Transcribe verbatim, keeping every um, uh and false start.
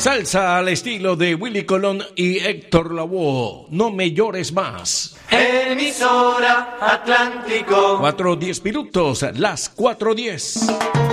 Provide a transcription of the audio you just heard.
Salsa al estilo de Willy Colón y Héctor Lavoe. No me llores más. Emisora Atlántico. Cuatro diez minutos, las cuatro diez.